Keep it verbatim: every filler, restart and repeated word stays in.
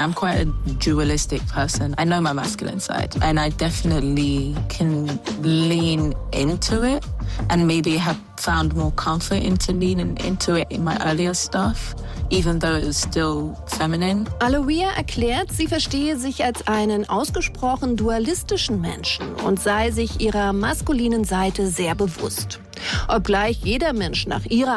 I'm quite a dualistic person. I know my masculine side and I definitely can lean into it and maybe have found more comfort into leaning into it in my earlier stuff, even though it was still feminine. Aloia erklärt, sie verstehe sich als einen ausgesprochen dualistischen Menschen und sei sich ihrer maskulinen Seite sehr bewusst. Obgleich jeder Mensch nach ihrer